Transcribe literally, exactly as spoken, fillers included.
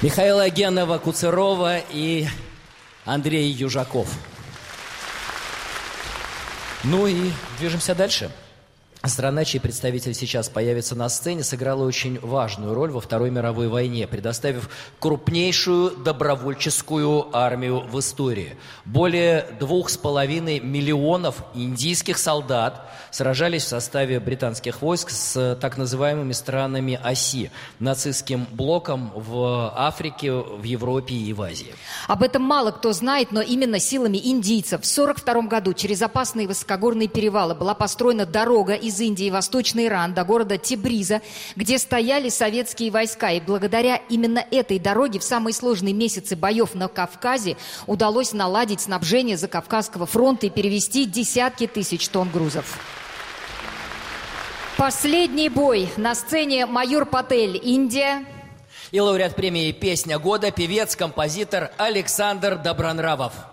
Михаила Генова Куцерова и Андрей Южаков. Ну и движемся дальше. Страна, чей представитель сейчас появится на сцене, сыграла очень важную роль во Второй мировой войне, предоставив крупнейшую добровольческую армию в истории. Более двух с половиной миллионов индийских солдат сражались в составе британских войск с так называемыми странами оси, нацистским блоком в Африке, в Европе и в Азии. Об этом мало кто знает, но именно силами индийцев в сорок втором году через опасные высокогорные перевалы была построена дорога из Индии в Восточный Иран до города Тебриза, где стояли советские войска. И благодаря именно этой дороге в самые сложные месяцы боев на Кавказе удалось наладить снабжение Закавказского фронта и перевести десятки тысяч тонн грузов. Последний бой. На сцене майор Патель, Индия. И лауреат премии «Песня года» певец-композитор Александр Добронравов.